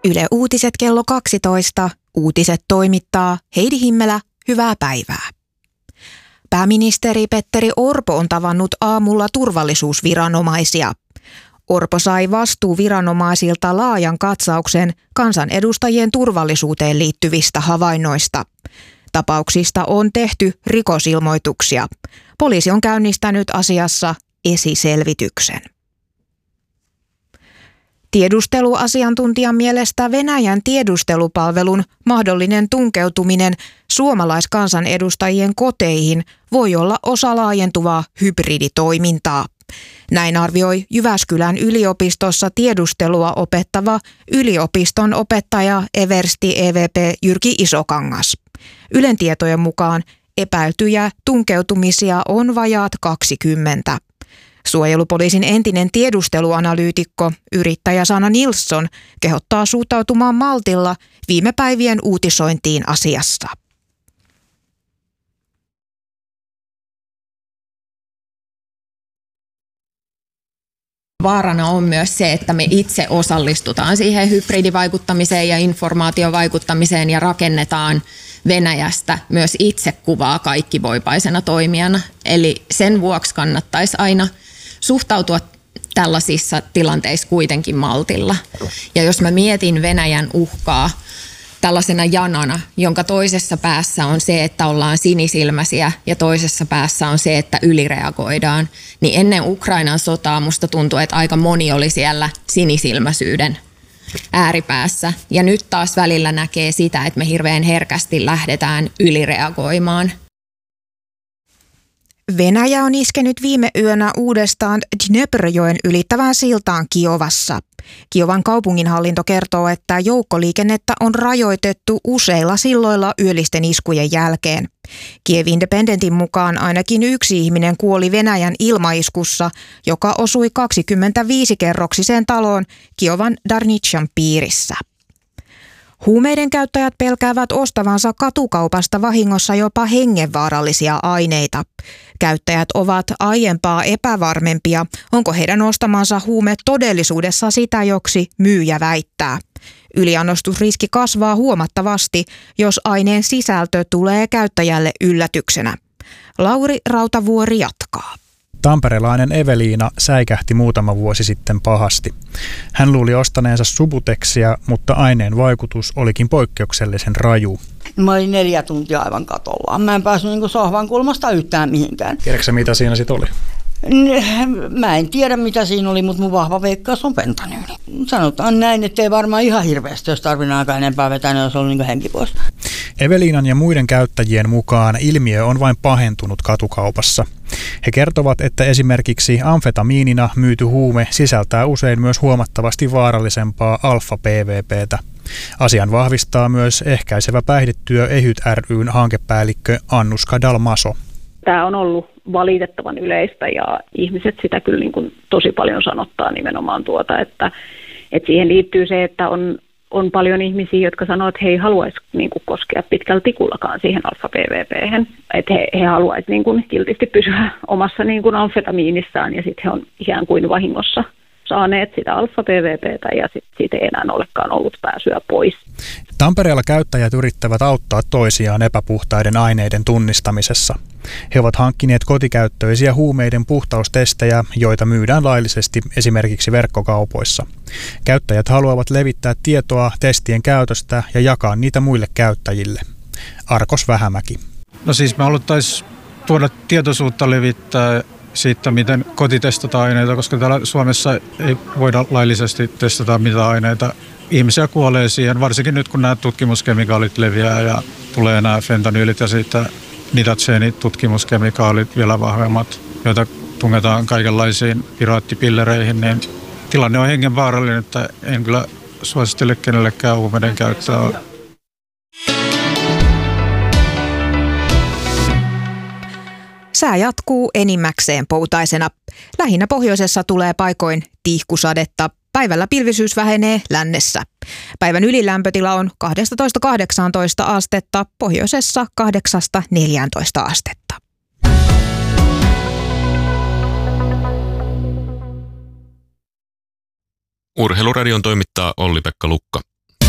Yle Uutiset kello 12. Uutiset toimittaa Heidi Himmelä. Hyvää päivää. Pääministeri Petteri Orpo on tavannut aamulla turvallisuusviranomaisia. Orpo sai vastuuviranomaisilta laajan katsauksen kansanedustajien turvallisuuteen liittyvistä havainnoista. Tapauksista on tehty rikosilmoituksia. Poliisi on käynnistänyt asiassa esiselvityksen. Tiedusteluasiantuntijan mielestä Venäjän tiedustelupalvelun mahdollinen tunkeutuminen suomalaiskansanedustajien koteihin voi olla osa laajentuvaa hybriditoimintaa. Näin arvioi Jyväskylän yliopistossa tiedustelua opettava yliopiston opettaja eversti EVP Jyrki Isokangas. Ylen tietojen mukaan epäiltyjä tunkeutumisia on vajaat 20. Suojelupoliisin entinen tiedusteluanalyytikko, yrittäjä Sanna Nilsson, kehottaa suhtautumaan maltilla viime päivien uutisointiin asiassa. Vaarana on myös se, että me itse osallistutaan siihen hybridivaikuttamiseen ja informaatiovaikuttamiseen ja rakennetaan Venäjästä myös itsekuvaa kaikkivoipaisena toimijana. Eli sen vuoksi kannattaisi aina suhtautua tällaisissa tilanteissa kuitenkin maltilla. Ja jos mä mietin Venäjän uhkaa tällaisena janana, jonka toisessa päässä on se, että ollaan sinisilmäisiä ja toisessa päässä on se, että ylireagoidaan, niin ennen Ukrainan sotaa musta tuntui, että aika moni oli siellä sinisilmäisyyden ääripäässä. Ja nyt taas välillä näkee sitä, että me hirveän herkästi lähdetään ylireagoimaan. Venäjä on iskenyt viime yönä uudestaan Dneprjoen ylittävään siltaan Kiovassa. Kiovan kaupunginhallinto kertoo, että joukkoliikennettä on rajoitettu useilla silloilla yöllisten iskujen jälkeen. Kiev Independentin mukaan ainakin yksi ihminen kuoli Venäjän ilmaiskussa, joka osui 25-kerroksiseen taloon Kiovan Darnitsan piirissä. Huumeiden käyttäjät pelkäävät ostavansa katukaupasta vahingossa jopa hengenvaarallisia aineita. Käyttäjät ovat aiempaa epävarmempia, onko heidän ostamansa huume todellisuudessa sitä, joksi myyjä väittää. Yliannostusriski kasvaa huomattavasti, jos aineen sisältö tulee käyttäjälle yllätyksenä. Lauri Rautavuori jatkaa. Tamperelainen Eveliina säikähti muutama vuosi sitten pahasti. Hän luuli ostaneensa Subutexia, mutta aineen vaikutus olikin poikkeuksellisen raju. Mä olin 4 tuntia aivan katollaan. Mä en päässyt sohvan kulmasta yhtään mihinkään. Tiedätkö mitä siinä sitten oli? Mä en tiedä mitä siinä oli, mutta mun vahva veikkaus on fentanyyli. Sanotaan näin, ettei varmaan ihan hirveästi, jos tarvinnut aika enempää vetää, niin olisi ollut henki pois. Eveliinan ja muiden käyttäjien mukaan ilmiö on vain pahentunut katukaupassa. He kertovat, että esimerkiksi amfetamiinina myyty huume sisältää usein myös huomattavasti vaarallisempaa alfa-PVP:tä. Asian vahvistaa myös ehkäisevä päihdetyö EHYT ryn hankepäällikkö Annuska Dalmaso. Tämä on ollut valitettavan yleistä ja ihmiset sitä kyllä niin kuin tosi paljon sanottaa nimenomaan että siihen liittyy se, että on paljon ihmisiä, jotka sanoo, että he ei haluaisi niin kuin koskea pitkällä tikullakaan siihen alfa-PVP:hen. Että he haluaisi niin kuin kiltisti pysyä omassa niin kuin amfetamiinissaan ja sitten he on ikään kuin vahingossa saaneet sitä alfa-PVP:tä ja siitä ei enää olekaan ollut pääsyä pois. Tampereella käyttäjät yrittävät auttaa toisiaan epäpuhtaiden aineiden tunnistamisessa. He ovat hankkineet kotikäyttöisiä huumeiden puhtaustestejä, joita myydään laillisesti esimerkiksi verkkokaupoissa. Käyttäjät haluavat levittää tietoa testien käytöstä ja jakaa niitä muille käyttäjille. Arkos Vähämäki. No siis me haluttaisiin tuoda tietoisuutta levittää siitä, miten kotitestataan aineita, koska täällä Suomessa ei voida laillisesti testata mitä aineita. Ihmisiä kuolee siihen, varsinkin nyt kun nämä tutkimuskemikaalit leviää ja tulee nämä fentanyylit ja sitten nitatseenitutkimuskemikaalit vielä vahvemmat, joita tungetaan kaikenlaisiin piraattipillereihin, niin tilanne on hengenvaarallinen, että en kyllä suosittele kenellekään huumeiden käyttöä. Sää jatkuu enimmäkseen poutaisena. Lähinnä pohjoisessa tulee paikoin tihkusadetta. Päivällä pilvisyys vähenee lännessä. Päivän ylilämpötila on 12–18 astetta, pohjoisessa 8–14 astetta. Urheiluradion toimittaa Olli-Pekka Lukka.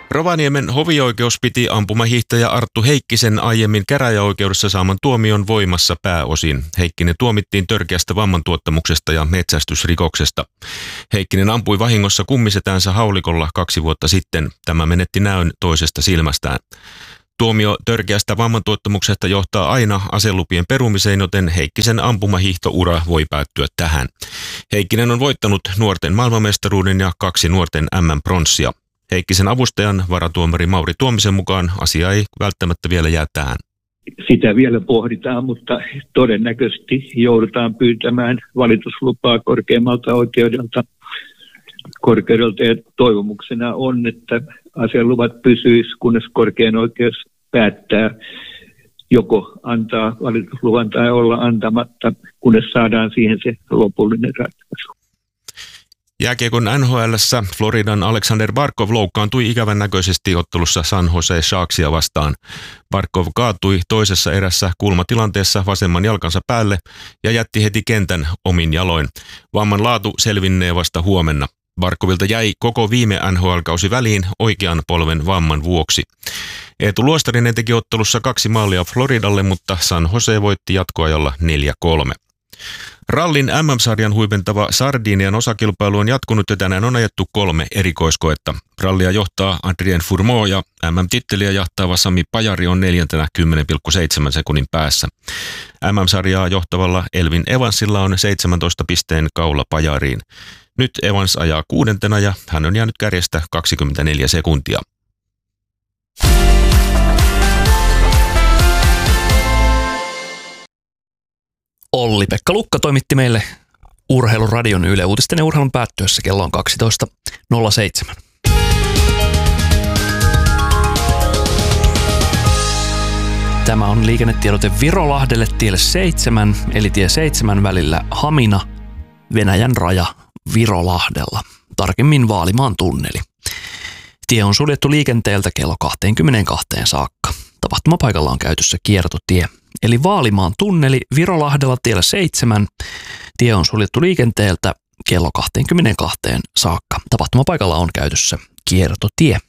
Rovaniemen hovioikeus piti ampumahiihtäjä Arttu Heikkisen aiemmin käräjäoikeudessa saaman tuomion voimassa pääosin. Heikkinen tuomittiin törkeästä vammantuottamuksesta ja metsästysrikoksesta. Heikkinen ampui vahingossa kummisetänsä haulikolla 2 vuotta sitten. Tämä menetti näön toisesta silmästään. Tuomio törkeästä vammantuottamuksesta johtaa aina aselupien perumiseen, joten Heikkisen ampumahiihtoura voi päättyä tähän. Heikkinen on voittanut nuorten maailmanmestaruuden ja 2 nuorten MM-pronssia. Heikkisen avustajan varatuomari Mauri Tuomisen mukaan asia ei välttämättä vielä jää tähän. Sitä vielä pohditaan, mutta todennäköisesti joudutaan pyytämään valituslupaa korkeammalta oikeudelta. Ja toivomuksena on, että aseluvat pysyisi, kunnes korkein oikeus päättää joko antaa valitusluvan tai olla antamatta, kunnes saadaan siihen se lopullinen ratkaisu. Jääkiekon NHL:ssä Floridan Alexander Barkov loukkaantui ikävän näköisesti ottelussa San Jose Sharksia vastaan. Barkov kaatui toisessa erässä kulmatilanteessa vasemman jalkansa päälle ja jätti heti kentän omin jaloin. Vamman laatu selvinnee vasta huomenna. Barkovilta jäi koko viime NHL-kausi väliin oikean polven vamman vuoksi. Eetu Luostarinen teki ottelussa 2 maalia Floridalle, mutta San Jose voitti jatkoajalla 4-3. Rallin MM-sarjan huipentava Sardinian osakilpailu on jatkunut ja tänään on ajettu 3 erikoiskoetta. Rallia johtaa Adrien Fourmont ja MM-titteliä jahtaava Sami Pajari on 4. 10,7 sekunnin päässä. MM-sarjaa johtavalla Elvin Evansilla on 17 pisteen kaula Pajariin. Nyt Evans ajaa 6. ja hän on jäänyt kärjestä 24 sekuntia. Olli-Pekka Lukka toimitti meille Urheiluradion Yle Uutisten ja urheilun päättyessä. Kello on 12.07. Tämä on liikennetiedote Virolahdelle tielle 7, eli tie 7 välillä Hamina, Venäjän raja Virolahdella, tarkemmin Vaalimaan tunneli. Tie on suljettu liikenteeltä kello 22 saakka. Tapahtumapaikalla on käytössä kiertotie. Eli Vaalimaan tunneli Virolahdella tiellä 7. Tie on suljettu liikenteeltä kello 22 saakka. Tapahtumapaikalla on käytössä kiertotie.